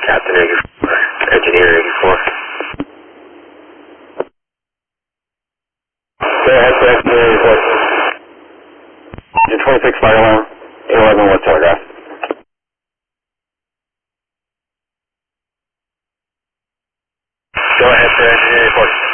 Captain 84, Engineer 84. Go ahead, sir, Engineer 84. Engine 26 fire alarm, 811 West Telegraph. Go ahead, sir, Engineer 84.